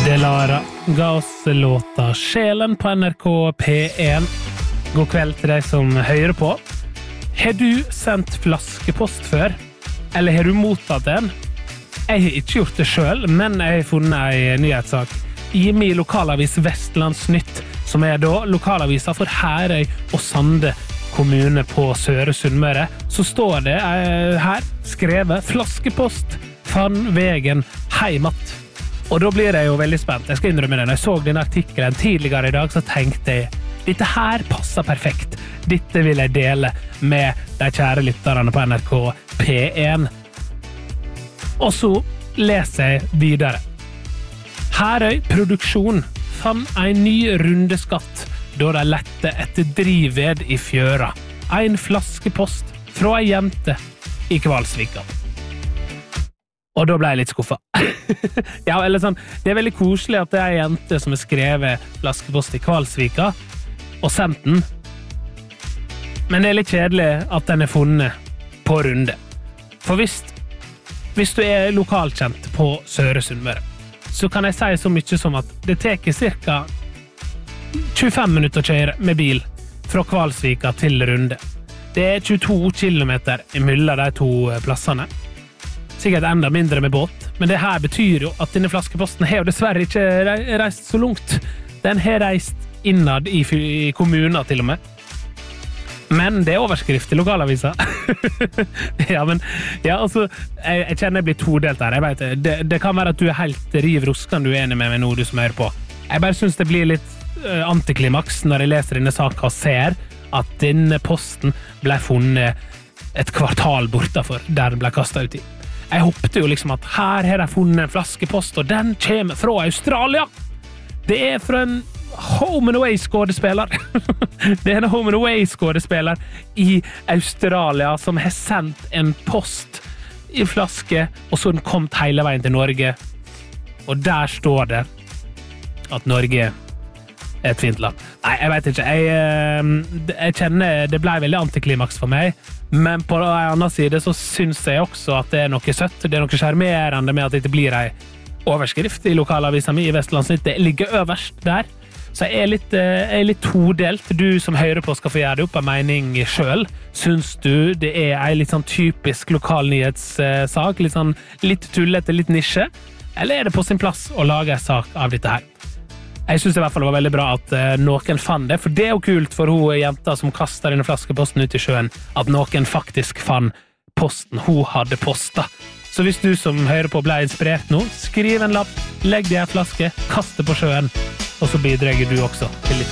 Delara ga oss låta Sjelen på NRK P1. God kveld til deg som hører på. Har du sendt flaskepost før? Eller har du mottatt den? Jeg har ikke gjort det selv, men jeg har funnet en nyhetssak i min lokalavis Vestlandsnytt, som er da lokalavisa for Herøy og Sande kommune på Søre Sunnmøre. Så står det her skrevet «Flaskepost fann vegen heimat». Og da blir jeg jo veldig spent. Jeg skal innrømme det. Når jeg så den artikkelen tidligere i dag, så tenkte jeg, dette her passer perfekt. Dette vil jeg dele med de kjære lytterne på NRK P1. Og så leser jeg videre. Herøy Produksjon fann en ny rundeskatt da de lette etter drivved i fjøra. En flaskepost fra en jente i Kvalsvika. Og da ble jeg litt skuffet. Ja, eller sånn, det er veldig koselig at det er en jente som har skrevet flaskepost i Kvalsvika og sendt den. Men det er litt kjedelig at den er funnet på runde. For hvis du er lokalkjent på Søre Sunnmøre, så kan jeg si så mye som at det teker cirka 25 minutter å kjøre med bil fra Kvalsvika til runde. Det er 22 kilometer imellom de to plassene. Sikkert enda mindre med båt, men det her betyr jo at denne flaskeposten har jo dessverre ikke reist så langt. Den har reist innad i kommunen til og med. Men det er overskrift i lokalavisa. Ja, men ja, altså, jeg kjenner jeg blir todelt her. Jeg vet, det kan være at du er helt riv ruskan du er enig med meg nå, du som hører på. Jeg bare synes det blir litt antiklimaks når jeg leser denne saken og ser at denne posten ble funnet et kvartal bortafor der den ble kastet ut i. Jeg hoppte jo liksom at her har jeg funnet en flaskepost, og den kommer fra Australia. Det er fra en Home and Away-skådespiller. Det er en Home and Away-skådespiller i Australia som har sendt en post i flaske, og så den kom hele veien til Norge. Og der står det at Norge er et fint land. Nei, jeg vet ikke. Jeg kjenner det ble veldig antiklimaks for meg, men på en annen side så synes jeg også at det er noe søtt, det er noe charmerende med at det blir en overskrift i lokalavisa mi i Vestlandsnytt. Det ligger øverst der. Så jeg er litt todelt. Du som hører på skal få gjøre det opp en mening selv. Synes du det er en litt sånn typisk lokalnyhetssak, litt tullete, litt nisje? Eller er det på sin plass å lage en sak av dette her? Jeg synes i hvert fall det var veldig bra at noen fann det, for det er jo kult for hun jenta som kastet denne flaskeposten ut i sjøen, at noen faktisk fann posten hun hadde postet. Så hvis du som hører på ble inspirert nå, skriv en lapp, legg det i en flaske, kast det på sjøen, og så bidrar du også til litt